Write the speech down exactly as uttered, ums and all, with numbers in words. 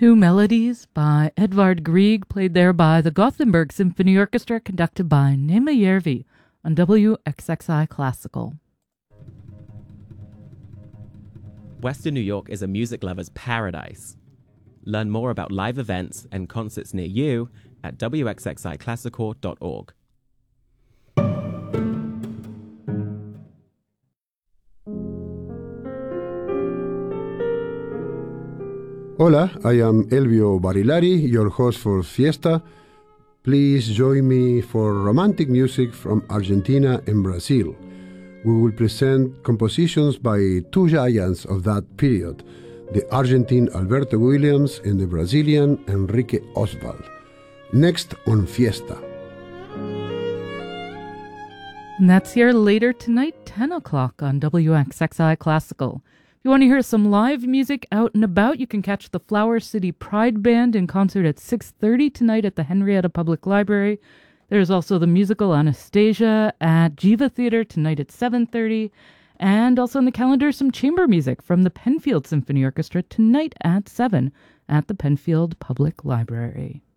Two Melodies by Edvard Grieg, played there by the Gothenburg Symphony Orchestra, conducted by Nema Järvi on W X X I Classical. Western New York is a music lover's paradise. Learn more about live events and concerts near you at w x x i classical dot org. Hola, I am Elvio Barilari, your host for Fiesta. Please join me for romantic music from Argentina and Brazil. We will present compositions by two giants of that period, the Argentine Alberto Williams and the Brazilian Enrique Oswald. Next on Fiesta. And that's here later tonight, ten o'clock on W X X I Classical. If you want to hear some live music out and about, you can catch the Flower City Pride Band in concert at six thirty tonight at the Henrietta Public Library. There's also the musical Anastasia at Jiva Theater tonight at seven thirty. And also on the calendar, some chamber music from the Penfield Symphony Orchestra tonight at seven at the Penfield Public Library.